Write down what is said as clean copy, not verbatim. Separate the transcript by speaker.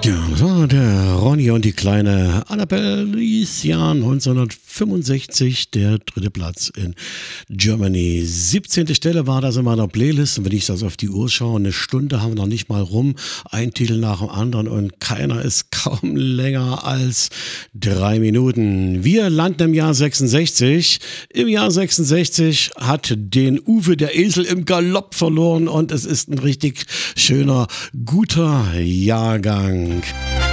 Speaker 1: Ja, das war der Ronny und die kleine Annabelle Licia 1965, der dritte Platz in Germany. 17. Stelle war das in meiner Playlist und wenn ich das auf die Uhr schaue, eine Stunde haben wir noch nicht mal rum, ein Titel nach dem anderen und keiner ist kaum länger als 3 Minuten. Wir landen im Jahr 66. Im Jahr 66 hat den Uwe der Esel im Galopp verloren und es ist ein richtig schöner, guter Jahrgang.